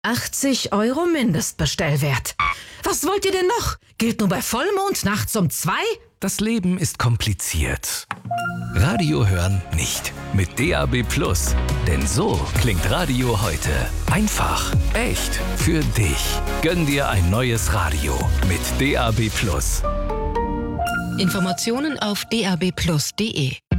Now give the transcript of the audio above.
80 € Mindestbestellwert. Was wollt ihr denn noch? Gilt nur bei Vollmond nachts um 2? Das Leben ist kompliziert. Radio hören nicht. Mit DAB+. Denn so klingt Radio heute. Einfach, echt, für dich. Gönn dir ein neues Radio mit DAB+. Informationen auf dabplus.de